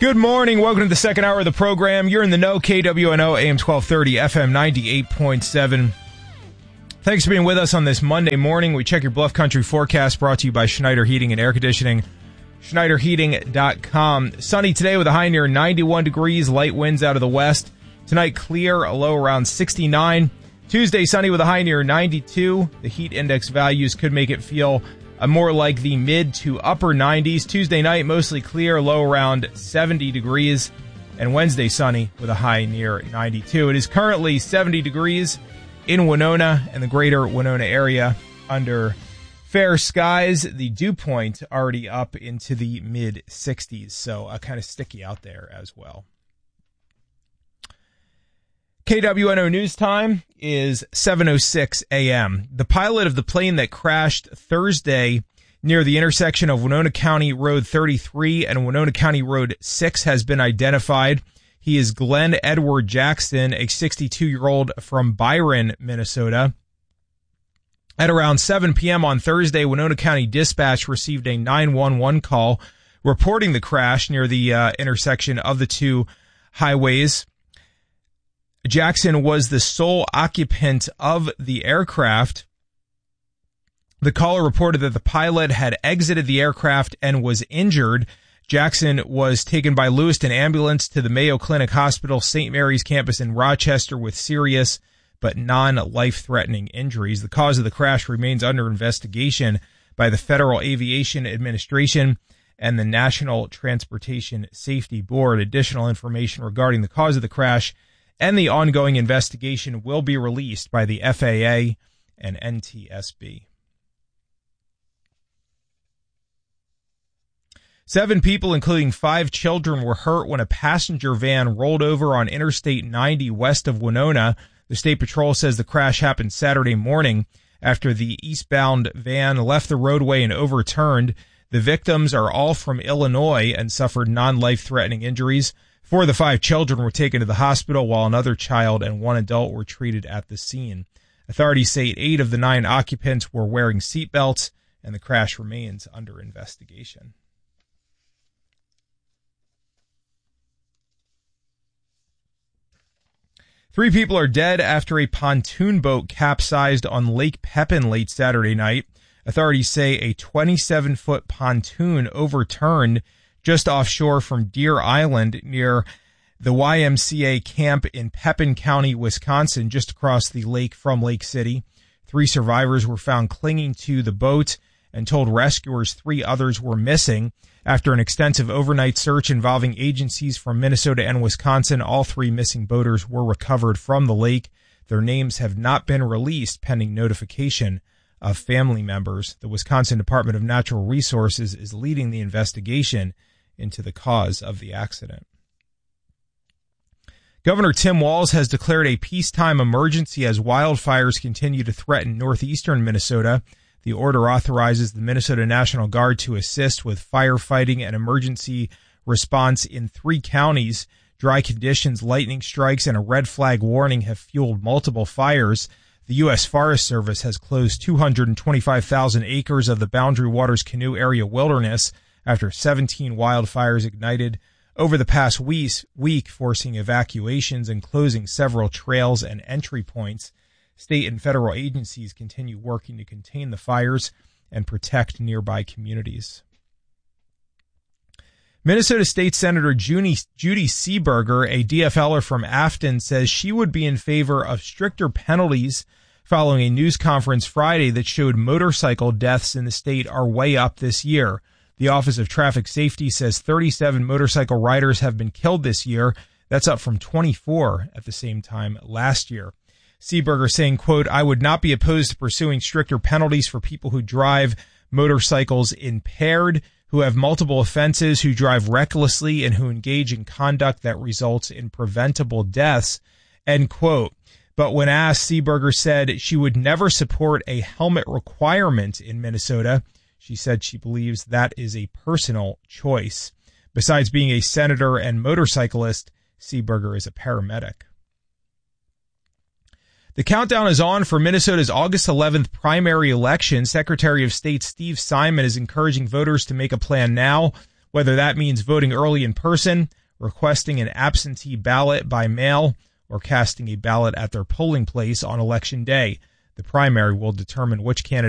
Good morning. Welcome to the second hour of the program. You're in the know. KWNO, AM 1230, FM 98.7. Thanks for being with us on this Monday morning. We check your Bluff Country forecast, brought to you by Schneider Heating and Air Conditioning. SchneiderHeating.com. Sunny today with a high near 91 degrees. Light winds out of the west. Tonight clear, a low around 69. Tuesday sunny with a high near 92. The heat index values could make it feel more like the mid to upper 90s. Tuesday night mostly clear, low around 70 degrees. And Wednesday sunny with a high near 92. It is currently 70 degrees in Winona and the greater Winona area under fair skies. The dew point already up into the mid 60s, so kind of sticky out there as well. KWNO news time is 7:06 a.m. The pilot of the plane that crashed Thursday near the intersection of Winona County Road 33 and Winona County Road 6 has been identified. He is Glenn Edward Jackson, a 62-year-old from Byron, Minnesota. At around 7 p.m. on Thursday, Winona County Dispatch received a 911 call reporting the crash near the intersection of the two highways. Jackson was the sole occupant of the aircraft. The caller reported that the pilot had exited the aircraft and was injured. Jackson was taken by Lewiston Ambulance to the Mayo Clinic Hospital, St. Mary's campus in Rochester with serious but non-life-threatening injuries. The cause of the crash remains under investigation by the Federal Aviation Administration and the National Transportation Safety Board. Additional information regarding the cause of the crash and the ongoing investigation will be released by the FAA and NTSB. 7 people, including 5 children, were hurt when a passenger van rolled over on Interstate 90 west of Winona. The State Patrol says the crash happened Saturday morning after the eastbound van left the roadway and overturned. The victims are all from Illinois and suffered non-life-threatening injuries. 4 of the 5 children were taken to the hospital, while another child and 1 adult were treated at the scene. Authorities say 8 of the 9 occupants were wearing seatbelts, and the crash remains under investigation. Three people are dead after a pontoon boat capsized on Lake Pepin late Saturday night. Authorities say a 27-foot pontoon overturned just offshore from Deer Island near the YMCA camp in Pepin County, Wisconsin, just across the lake from Lake City. 3 survivors were found clinging to the boat and told rescuers 3 others were missing. After an extensive overnight search involving agencies from Minnesota and Wisconsin, all 3 missing boaters were recovered from the lake. Their names have not been released pending notification of family members. The Wisconsin Department of Natural Resources is leading the investigation into the cause of the accident. Governor Tim Walz has declared a peacetime emergency as wildfires continue to threaten northeastern Minnesota. The order authorizes the Minnesota National Guard to assist with firefighting and emergency response in 3 counties. Dry conditions, lightning strikes, and a red flag warning have fueled multiple fires. The U.S. Forest Service has closed 225,000 acres of the Boundary Waters Canoe Area Wilderness after 17 wildfires ignited over the past week, forcing evacuations and closing several trails and entry points. State and federal agencies continue working to contain the fires and protect nearby communities. Minnesota State Senator Judy Seeberger, a DFLer from Afton, says she would be in favor of stricter penalties following a news conference Friday that showed motorcycle deaths in the state are way up this year. The Office of Traffic Safety says 37 motorcycle riders have been killed this year. That's up from 24 at the same time last year. Seeberger saying, quote, "I would not be opposed to pursuing stricter penalties for people who drive motorcycles impaired, who have multiple offenses, who drive recklessly, and who engage in conduct that results in preventable deaths," end quote. But when asked, Seeberger said she would never support a helmet requirement in Minnesota. She said she believes that is a personal choice. Besides being a senator and motorcyclist, Seeberger is a paramedic. The countdown is on for Minnesota's August 11th primary election. Secretary of State Steve Simon is encouraging voters to make a plan now whether that means voting early in person, requesting an absentee ballot by mail, or casting a ballot at their polling place on Election Day. The primary will determine which candidate